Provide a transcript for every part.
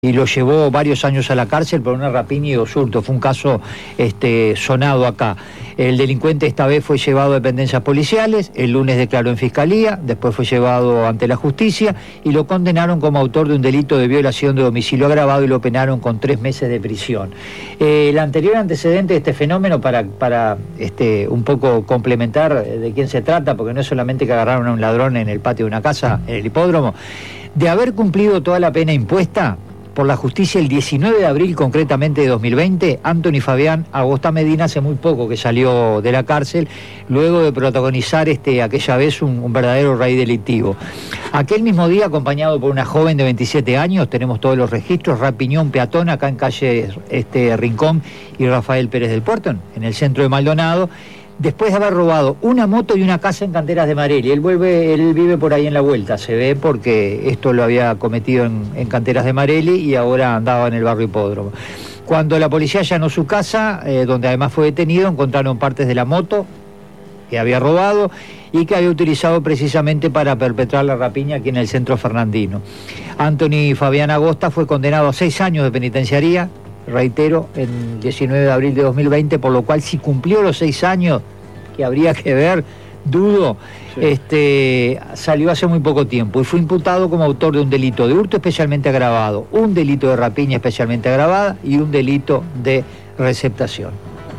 y lo llevó varios años a la cárcel por una rapiña y 2 hurtos. Fue un caso sonado acá. El delincuente esta vez fue llevado a dependencias policiales, el lunes declaró en fiscalía, después fue llevado ante la justicia y lo condenaron como autor de un delito de violación de domicilio agravado y lo penaron con 3 meses de prisión. El anterior antecedente de este fenómeno, para un poco complementar de quién se trata, porque no es solamente que agarraron a un ladrón en el patio de una casa, en el hipódromo, de haber cumplido toda la pena impuesta por la justicia el 19 de abril concretamente de 2020, Anthony Fabián Agosta Medina hace muy poco que salió de la cárcel, luego de protagonizar aquella vez un verdadero raid delictivo. Aquel mismo día, acompañado por una joven de 27 años, tenemos todos los registros, rapiñón peatón acá en calle Rincón y Rafael Pérez del Puerto, en el centro de Maldonado, después de haber robado una moto y una casa en Canteras de Marelli. Él vive por ahí en la vuelta, se ve, porque esto lo había cometido en Canteras de Marelli y ahora andaba en el barrio Hipódromo. Cuando la policía allanó su casa, donde además fue detenido, encontraron partes de la moto que había robado y que había utilizado precisamente para perpetrar la rapiña aquí en el centro fernandino. Anthony Fabián Agosta fue condenado a 6 años de penitenciaría, reitero, el 19 de abril de 2020, por lo cual si cumplió los 6 años, que habría que ver, dudo, sí. Salió hace muy poco tiempo y fue imputado como autor de un delito de hurto especialmente agravado, un delito de rapiña especialmente agravada y un delito de receptación.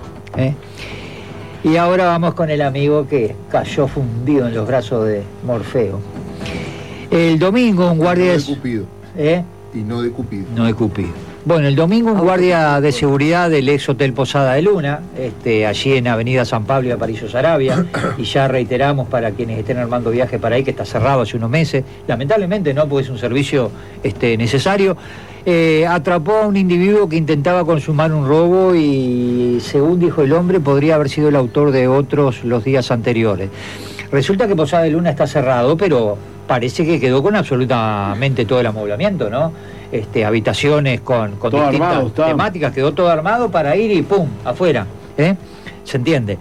Y ahora vamos con el amigo que cayó fundido en los brazos de Morfeo. El domingo un guardia... No de Cupido. Y no de Cupido. No de Cupido. Bueno, el domingo un guardia de seguridad del ex Hotel Posada de Luna, allí en Avenida San Pablo y Aparicio Saravia, y ya reiteramos para quienes estén armando viaje para ahí, que está cerrado hace unos meses, lamentablemente no, porque es un servicio necesario, atrapó a un individuo que intentaba consumar un robo y, según dijo el hombre, podría haber sido el autor de otros los días anteriores. Resulta que Posada de Luna está cerrado, pero parece que quedó con absolutamente todo el amoblamiento, ¿no? Habitaciones con distintas temáticas, quedó todo armado para ir y ¡pum!, afuera, ¿se entiende?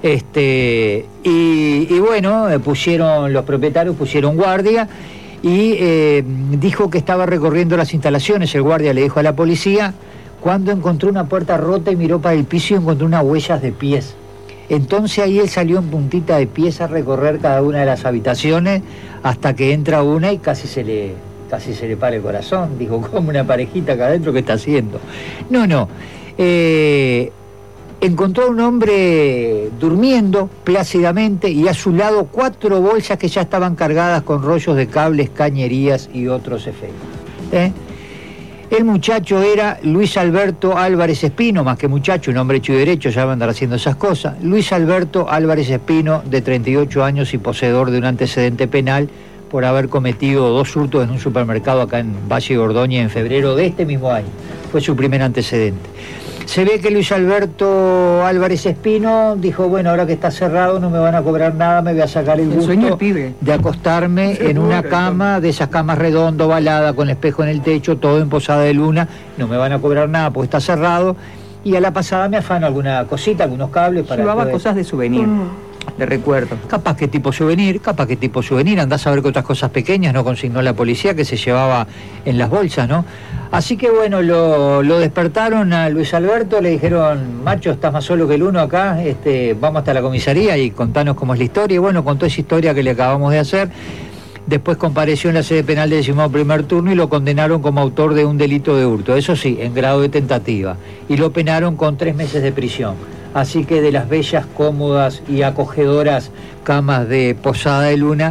Y bueno, los propietarios pusieron guardia y dijo que estaba recorriendo las instalaciones, el guardia le dijo a la policía, cuando encontró una puerta rota y miró para el piso y encontró unas huellas de pies. Entonces ahí él salió en puntita de pies a recorrer cada una de las habitaciones hasta que entra una y casi se le para el corazón. Dijo, como una parejita acá adentro, ¿qué está haciendo? No. Encontró a un hombre durmiendo plácidamente y a su lado 4 bolsas que ya estaban cargadas con rollos de cables, cañerías y otros efectos. El muchacho era Luis Alberto Álvarez Espino, más que muchacho, un hombre hecho y derecho, ya va a andar haciendo esas cosas. Luis Alberto Álvarez Espino, de 38 años y poseedor de un antecedente penal por haber cometido 2 hurtos en un supermercado acá en Valle Gordóñez en febrero de este mismo año. Fue su primer antecedente. Se ve que Luis Alberto Álvarez Espino dijo, bueno, ahora que está cerrado no me van a cobrar nada, me voy a sacar el gusto de acostarme en una cama, de esas camas redondo, ovalada, con espejo en el techo, todo en Posada de Luna, no me van a cobrar nada porque está cerrado, y a la pasada me afano alguna cosita, algunos cables para... Llevaba cosas de souvenir. De recuerdo. Capaz que tipo souvenir, andás a ver que otras cosas pequeñas no consignó la policía que se llevaba en las bolsas, ¿no? Así que bueno, lo despertaron a Luis Alberto, le dijeron, macho, estás más solo que el uno acá, vamos hasta la comisaría y contanos cómo es la historia. Y bueno, contó esa historia que le acabamos de hacer. Después compareció en la sede penal del 11º turno y lo condenaron como autor de un delito de hurto, eso sí, en grado de tentativa, y lo penaron con 3 meses de prisión. Así que de las bellas, cómodas y acogedoras camas de Posada de Luna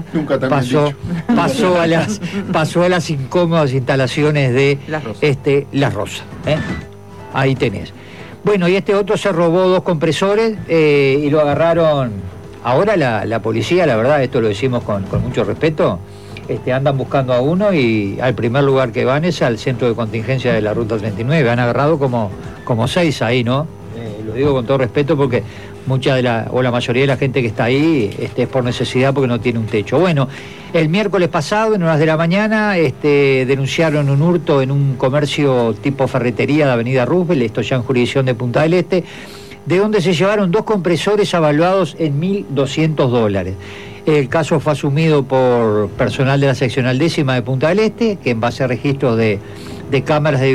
pasó a las incómodas instalaciones de La Rosa. Ahí tenés. Bueno, y este otro se robó 2 compresores y lo agarraron. Ahora la policía, la verdad, esto lo decimos con mucho respeto, andan buscando a uno y al primer lugar que van es al centro de contingencia de la Ruta 39. Han agarrado como 6 ahí, ¿no? Lo digo con todo respeto porque la mayoría de la gente que está ahí es por necesidad porque no tiene un techo. Bueno, el miércoles pasado, en horas de la mañana, denunciaron un hurto en un comercio tipo ferretería de Avenida Roosevelt, esto ya en jurisdicción de Punta del Este, de donde se llevaron 2 compresores avaluados en $1.200. El caso fue asumido por personal de la seccional 10ª de Punta del Este, que en base a registros de de cámaras de